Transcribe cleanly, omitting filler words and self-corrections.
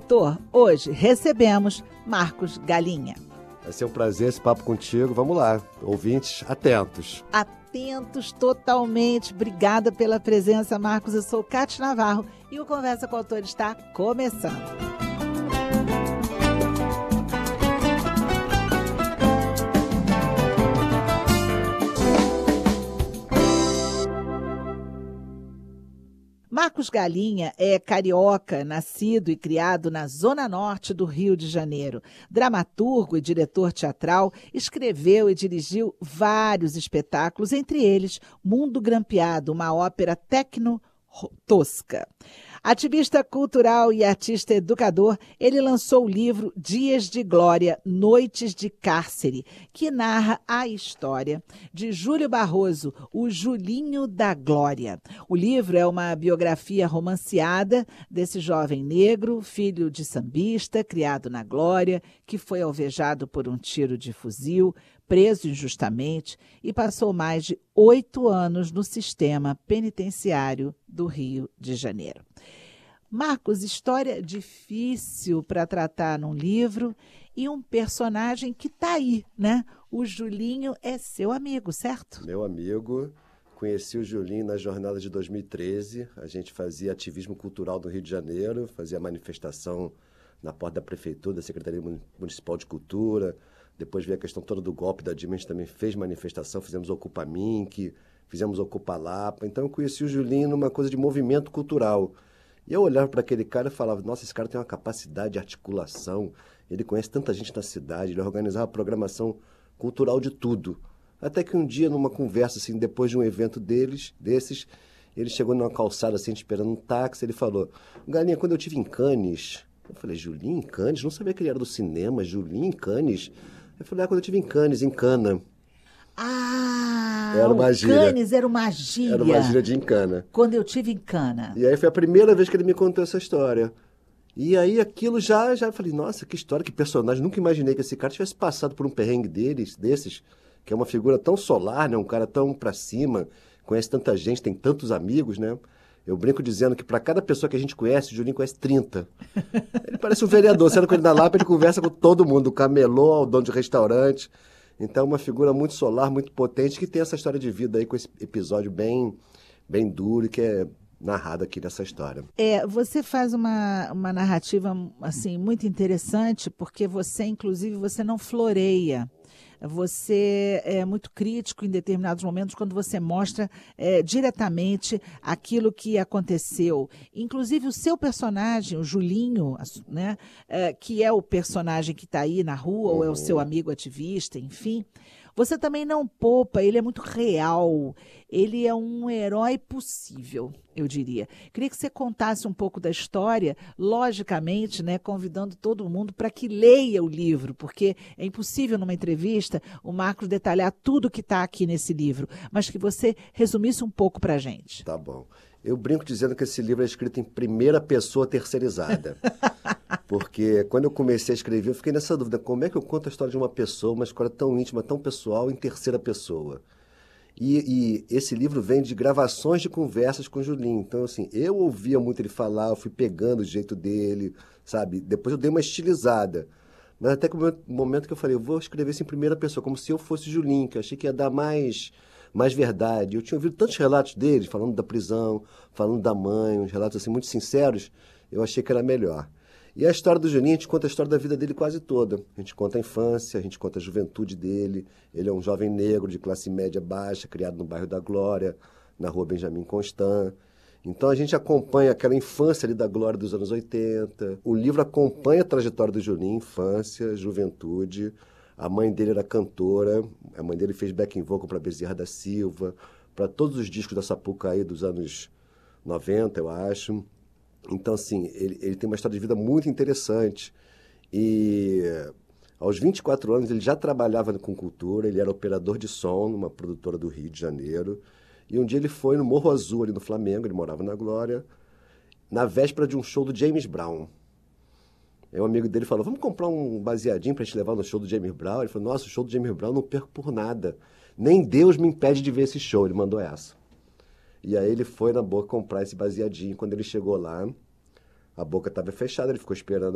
Doutor, hoje recebemos Marcos Galinha. Vai ser um prazer esse papo contigo. Vamos lá, ouvintes atentos. Atentos totalmente. Obrigada pela presença, Marcos. Eu sou Cátia Navarro e o Conversa com o Autor está começando. Marcos Galinha é carioca, nascido e criado na Zona Norte do Rio de Janeiro. Dramaturgo e diretor teatral, escreveu e dirigiu vários espetáculos, entre eles Mundo Grampeado, uma ópera tecno-tosca. Ativista cultural e artista educador, ele lançou o livro Dias de Glória, Noites de Cárcere, que narra a história de Júlio Barroso, o Julinho da Glória. O livro é uma biografia romanceada desse jovem negro, filho de sambista, criado na Glória, que foi alvejado por um tiro de fuzil, preso injustamente e passou mais de 8 anos no sistema penitenciário do Rio de Janeiro. Marcos, história difícil para tratar num livro e um personagem que está aí, né? O Julinho é seu amigo, certo? Meu amigo, conheci o Julinho na jornada de 2013. A gente fazia ativismo cultural do Rio de Janeiro, fazia manifestação na porta da prefeitura, da Secretaria Municipal de Cultura. Depois veio a questão toda do golpe da Dilma, a gente também fez manifestação, fizemos Ocupa Mink, fizemos Ocupa Lapa. Então eu conheci o Julinho numa coisa de movimento cultural. E eu olhava para aquele cara e falava, nossa, esse cara tem uma capacidade de articulação, ele conhece tanta gente na cidade, ele organizava programação cultural de tudo. Até que um dia, numa conversa, assim, depois de um evento desses, ele chegou numa calçada, assim, esperando um táxi, ele falou, Galinha, quando eu estive em Cannes... Eu falei, Julinho em Cannes? Não sabia que ele era do cinema, Julinho em Cannes? Eu falei, quando eu estive em Cannes, em Cana. Era uma gíria. Cannes era uma gíria. Era uma gíria de Encana. Quando eu tive em Cana. E aí foi a primeira vez que ele me contou essa história. E aí aquilo já falei, nossa, que história, que personagem. Nunca imaginei que esse cara tivesse passado por um perrengue desses, que é uma figura tão solar, né? Um cara tão pra cima, conhece tanta gente, tem tantos amigos, né? Eu brinco dizendo que para cada pessoa que a gente conhece, o Julinho conhece 30. Ele parece um vereador. Sendo com ele na Lapa, ele conversa com todo mundo, do camelô ao dono de restaurante. Então, uma figura muito solar, muito potente, que tem essa história de vida aí com esse episódio bem duro e que é narrado aqui nessa história. Você faz uma narrativa assim, muito interessante, porque você, inclusive, você não floreia. Você é muito crítico em determinados momentos quando você mostra diretamente aquilo que aconteceu. Inclusive o seu personagem, o Julinho, né, que é o personagem que está aí na rua, ou é o seu amigo ativista, enfim. Você também não poupa, ele é muito real, ele é um herói possível, eu diria. Queria que você contasse um pouco da história, logicamente, né, convidando todo mundo para que leia o livro, porque é impossível numa entrevista o Marcos detalhar tudo que está aqui nesse livro, mas que você resumisse um pouco para a gente. Tá bom. Eu brinco dizendo que esse livro é escrito em primeira pessoa terceirizada. Porque quando eu comecei a escrever, eu fiquei nessa dúvida. Como é que eu conto a história de uma pessoa, uma história tão íntima, tão pessoal, em terceira pessoa? E esse livro vem de gravações de conversas com o Julinho. Então, assim, eu ouvia muito ele falar, eu fui pegando o jeito dele, sabe? Depois eu dei uma estilizada. Mas até que o momento que eu falei, eu vou escrever isso em primeira pessoa, como se eu fosse o Julinho, que eu achei que ia dar mais verdade. Eu tinha ouvido tantos relatos dele, falando da prisão, falando da mãe, uns relatos assim muito sinceros, eu achei que era melhor. E a história do Julinho, a gente conta a história da vida dele quase toda. A gente conta a infância, a gente conta a juventude dele. Ele é um jovem negro de classe média baixa, criado no bairro da Glória, na rua Benjamin Constant. Então a gente acompanha aquela infância ali da Glória dos anos 80. O livro acompanha a trajetória do Julinho, infância, juventude. A mãe dele era cantora, a mãe dele fez backing vocal para Bezerra da Silva, para todos os discos da Sapucaí dos anos 90, eu acho. Então, assim, ele tem uma história de vida muito interessante. E aos 24 anos ele já trabalhava com cultura, ele era operador de som numa produtora do Rio de Janeiro. E um dia ele foi no Morro Azul, ali no Flamengo, ele morava na Glória, na véspera de um show do James Brown. Aí um amigo dele falou, vamos comprar um baseadinho pra gente levar no show do James Brown? Ele falou, nossa, o show do James Brown não perco por nada. Nem Deus me impede de ver esse show. Ele mandou essa. E aí ele foi na Boca comprar esse baseadinho. Quando ele chegou lá, a Boca estava fechada, ele ficou esperando